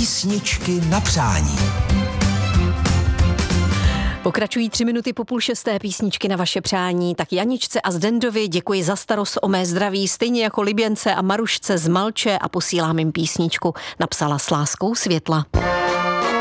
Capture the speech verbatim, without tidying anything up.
Písničky na přání. Pokračují tři minuty po půl šesté písničky na vaše přání. Tak Janičce a Zdendovi děkuji za starost o mé zdraví, stejně jako Liběnce a Marušce z Malče, a posílám jim písničku. Napsala s láskou Světla.